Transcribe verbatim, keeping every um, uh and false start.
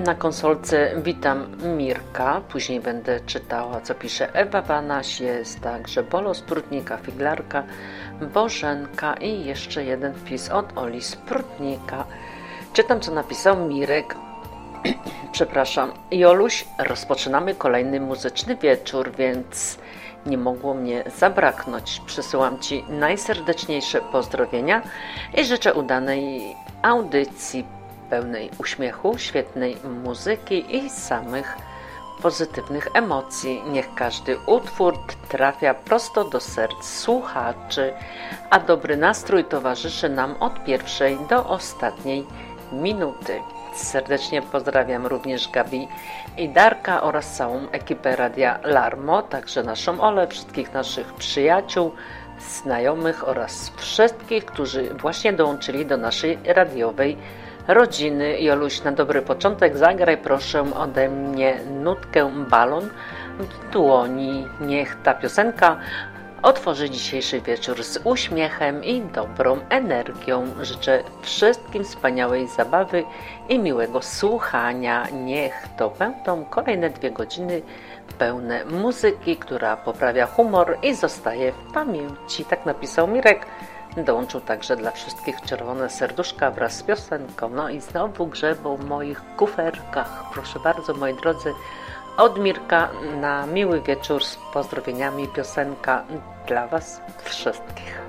na konsolce witam Mirka, później będę czytała, co pisze Ewa Banaś, jest także Bolo Sprutnika, Figlarka, Bożenka i jeszcze jeden wpis od Oli Sprutnika. Czytam, co napisał Mirek. Przepraszam, Joluś, rozpoczynamy kolejny muzyczny wieczór, więc nie mogło mnie zabraknąć. Przesyłam Ci najserdeczniejsze pozdrowienia i życzę udanej audycji pełnej uśmiechu, świetnej muzyki i samych pozytywnych emocji. Niech każdy utwór trafia prosto do serc słuchaczy, a dobry nastrój towarzyszy nam od pierwszej do ostatniej minuty. Serdecznie pozdrawiam również Gabi i Darka oraz całą ekipę Radia Larmo, także naszą Olę, wszystkich naszych przyjaciół, znajomych oraz wszystkich, którzy właśnie dołączyli do naszej radiowej rodziny. Joluś, na dobry początek zagraj proszę ode mnie nutkę Balon w dłoni. Niech ta piosenka otworzy dzisiejszy wieczór z uśmiechem i dobrą energią. Życzę wszystkim wspaniałej zabawy i miłego słuchania. Niech to będą kolejne dwie godziny pełne muzyki, która poprawia humor i zostaje w pamięci. Tak napisał Mirek. Dołączył także dla wszystkich czerwone serduszka wraz z piosenką. No i znowu grzebą w moich kuferkach. Proszę bardzo, moi drodzy, od Mirka na miły wieczór z pozdrowieniami, piosenka dla Was wszystkich.